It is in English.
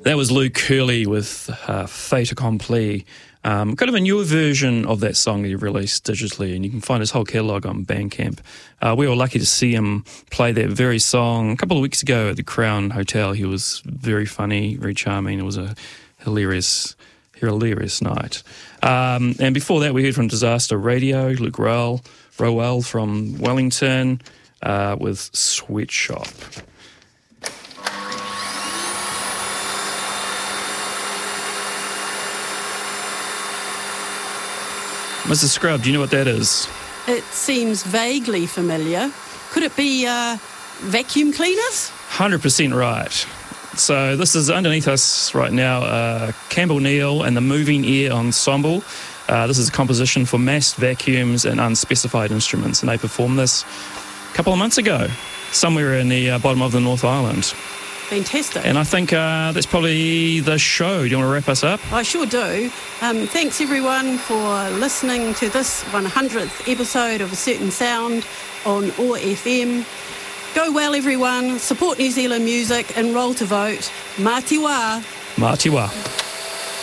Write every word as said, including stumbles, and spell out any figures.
That was Luke Hurley with uh, Fait Accompli. Um, kind of a newer version of that song that he released digitally, and you can find his whole catalogue on Bandcamp. Uh, we were lucky to see him play that very song a couple of weeks ago at the Crown Hotel. He was very funny, very charming. It was a hilarious, hilarious night. Um, and before that, we heard from Disaster Radio, Luke Rowell, Rowell from Wellington uh, with Sweatshop. Mister Scrub, do you know what that is? It seems vaguely familiar. Could it be uh, vacuum cleaners? one hundred percent right. So this is underneath us right now, uh, Campbell Neal and the Moving Air Ensemble. Uh, this is a composition for massed vacuums and unspecified instruments, and they performed this a couple of months ago, somewhere in the uh, bottom of the North Island. Fantastic. And I think uh, that's probably the show. Do you want to wrap us up? I sure do. Um, thanks everyone for listening to this one hundredth episode of A Certain Sound on O A R F M. Go well everyone, support New Zealand music and roll to vote. Mā te wā. Mā te wā.